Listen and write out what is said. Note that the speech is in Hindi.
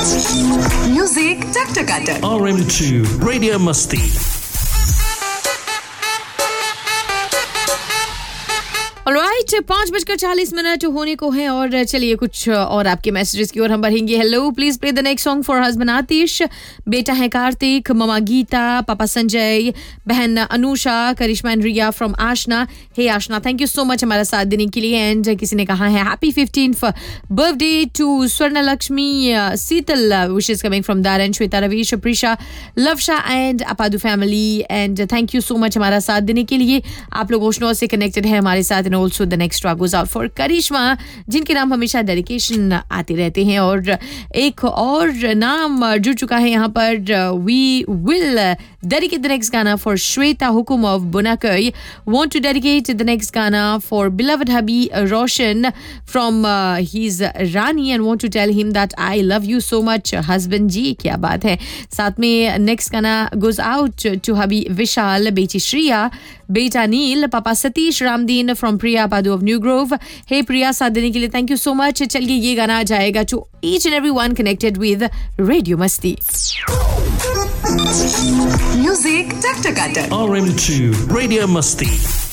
Music Taktakata. RM2 Radio Masti. Alright 5:40 होने को है और चलिए कुछ और आपके मैसेजेस की ओर हम बढ़ेंगे. Hello, please play the next song for husband आतिश, बेटा है कार्तिक, ममा गीता, पापा संजय, बहन अनुषा, करिश्मा and Riya from Aashna. Hey Aashna, thank you so much हमारा साथ देने के लिए. एंड किसी ने कहा है हैप्पी 15th बर्थडे टू स्वर्ण लक्ष्मी शीतल, wishes coming from दारन, Shweta, Ravish, Prisha, Lavsha and अपादू family. And thank you so much हमारा साथ देने के लिए. आप लोग ओशनो से कनेक्टेड है हमारे साथ. And also the next track goes out for करिश्मा, जिनके नाम हमेशा डेडिकेशन आते रहते हैं. और एक और नाम जुड़ चुका है यहाँ पर. We will dedicate the next Gana for Shweta Hukum of Bunakai. Want to dedicate the next Gana for beloved hubby Roshan from his Rani and want to tell him that I love you so much husband जी. क्या बात है. साथ में next Gana goes out to hubby Vishal, बेटी श्रिया, बेटा नील, पापा Satish Ramdeen from Priya Padu of new Grove. हे प्रिया, साथ देने के लिए थैंक यू सो मच. चलिए ये गाना आ जाएगा to each and everyone connected with radio मस्ती. Music Taktakata. RM2 Radio Masti.